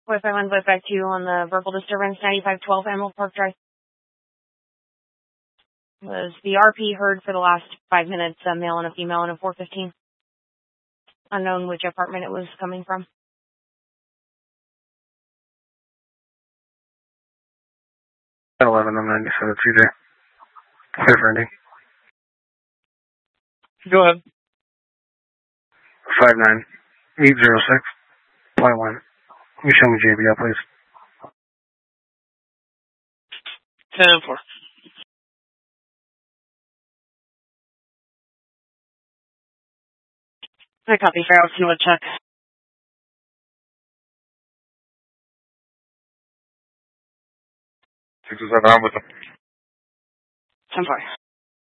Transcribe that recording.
Wi-Fi 1, Wi-Fi 2 on the verbal disturbance, 9512 Emerald Park Drive. Was the RP heard for the last 5 minutes, a male and a female in a 415. Unknown which apartment it was coming from. 11, I'm 97, CJ. Clear for ending. Go ahead. 59806.1. Can you show me JBL, please? 10-4. I copy, Farrell. You want to check? 607, I'm with them. 10-4.